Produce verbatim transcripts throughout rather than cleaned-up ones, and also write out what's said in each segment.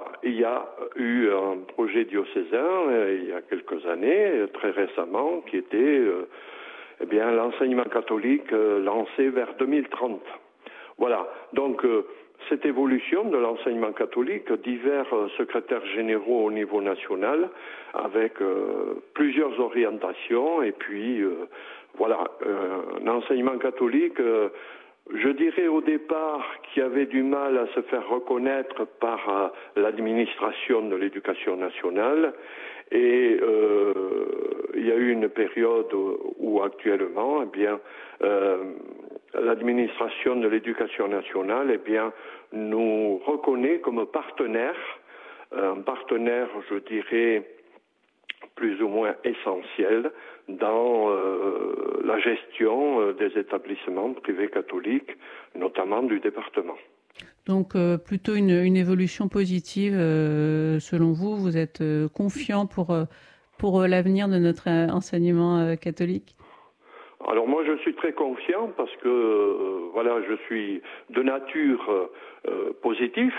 il y a eu un projet diocésain euh, il y a quelques années, très récemment, qui était euh, eh bien l'enseignement catholique euh, lancé vers deux mille trente. Voilà, donc euh, cette évolution de l'enseignement catholique, divers euh, secrétaires généraux au niveau national, avec euh, plusieurs orientations, et puis euh, voilà, euh, un enseignement catholique, euh, je dirais au départ, qui avait du mal à se faire reconnaître par euh, l'administration de l'éducation nationale, et euh, il y a eu une période où actuellement, eh bien, euh, l'administration de l'éducation nationale, eh bien, nous reconnaît comme partenaire, un partenaire, je dirais, plus ou moins essentiel dans euh, la gestion euh, des établissements privés catholiques, notamment du département. Donc euh, plutôt une, une évolution positive euh, selon vous. Vous êtes euh, confiant pour, euh, pour euh, l'avenir de notre euh, enseignement euh, catholique? Alors moi je suis très confiant parce que euh, voilà, je suis de nature euh, positif.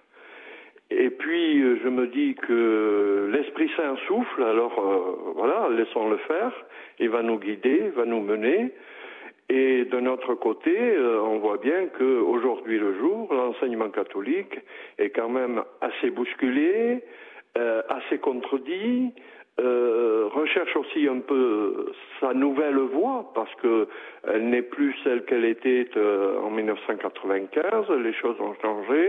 Et puis euh, je me dis que l'Esprit Saint souffle, alors euh, voilà, laissons-le faire, il va nous guider, il va nous mener. Et de notre côté, euh, on voit bien qu'aujourd'hui le jour, l'enseignement catholique est quand même assez bousculé, euh, assez contredit, euh, recherche aussi un peu sa nouvelle voie, parce qu'elle n'est plus celle qu'elle était euh, en mille neuf cent quatre-vingt-quinze, les choses ont changé.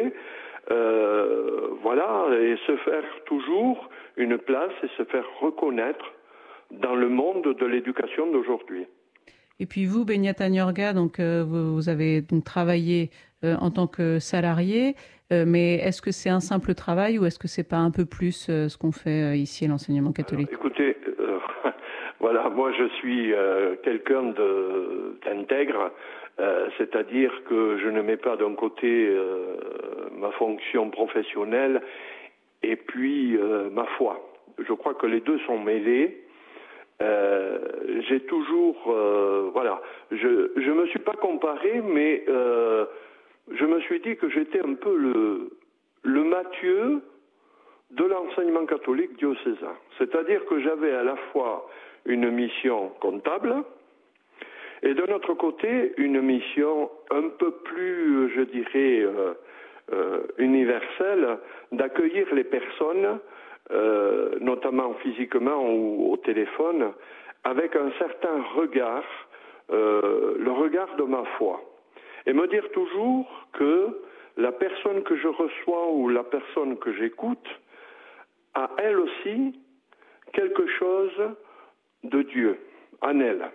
Euh, voilà, et se faire toujours une place et se faire reconnaître dans le monde de l'éducation d'aujourd'hui. Et puis vous, Beñat Añorga, donc euh, vous, vous avez donc travaillé euh, en tant que salarié, euh, mais est-ce que c'est un simple travail ou est-ce que c'est pas un peu plus euh, ce qu'on fait euh, ici à l'enseignement catholique? Alors, écoutez, euh, voilà, moi je suis euh, quelqu'un de, d'intègre, euh, c'est-à-dire que je ne mets pas d'un côté euh, ma fonction professionnelle et puis euh, ma foi. Je crois que les deux sont mêlés. Euh, j'ai toujours, euh, voilà, je je me suis pas comparé, mais euh, je me suis dit que j'étais un peu le le Matthieu de l'enseignement catholique diocésain. C'est-à-dire que j'avais à la fois une mission comptable et de notre côté une mission un peu plus, je dirais, euh, euh, universelle, d'accueillir les personnes, euh, notamment physiquement ou au téléphone, avec un certain regard, euh, le regard de ma foi. Et me dire toujours que la personne que je reçois ou la personne que j'écoute a elle aussi quelque chose de Dieu en elle.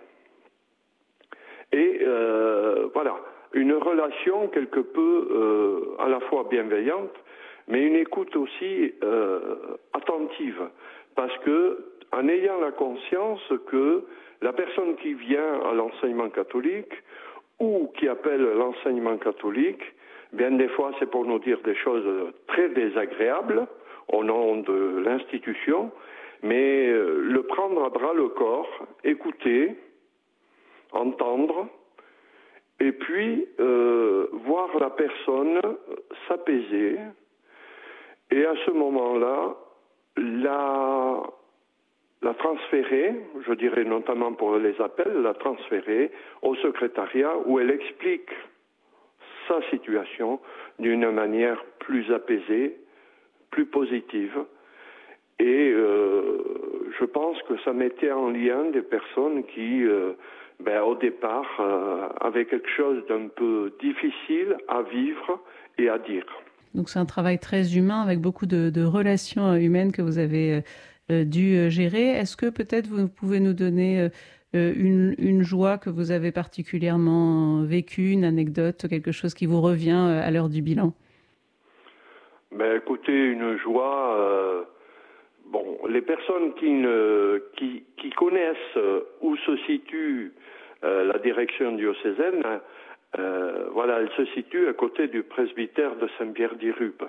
Et euh, voilà, une relation quelque peu euh, à la fois bienveillante, mais une écoute aussi euh, attentive, parce que en ayant la conscience que la personne qui vient à l'enseignement catholique ou qui appelle l'enseignement catholique, bien des fois c'est pour nous dire des choses très désagréables au nom de l'institution, mais euh, le prendre à bras le corps, écouter, entendre, et puis euh, voir la personne s'apaiser, et à ce moment-là, la, la transférer, je dirais notamment pour les appels, la transférer au secrétariat où elle explique sa situation d'une manière plus apaisée, plus positive. Et euh, je pense que ça mettait en lien des personnes qui, euh, ben, au départ, euh, avaient quelque chose d'un peu difficile à vivre et à dire. Donc c'est un travail très humain avec beaucoup de, de relations humaines que vous avez euh, dû gérer. Est-ce que peut-être vous pouvez nous donner euh, une, une joie que vous avez particulièrement vécue, une anecdote, quelque chose qui vous revient à l'heure du bilan? Ben, écoutez, une joie... Euh, bon, les personnes qui, ne, qui, qui connaissent où se situe euh, la direction diocésaine, euh, voilà, elle se situe à côté du presbytère de Saint-Pierre-d'Irube.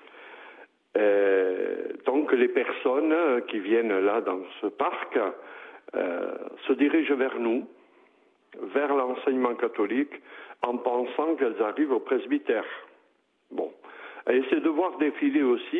Euh, donc les personnes qui viennent là dans ce parc euh, se dirigent vers nous, vers l'enseignement catholique, en pensant qu'elles arrivent au presbytère. Bon, et c'est de voir défiler aussi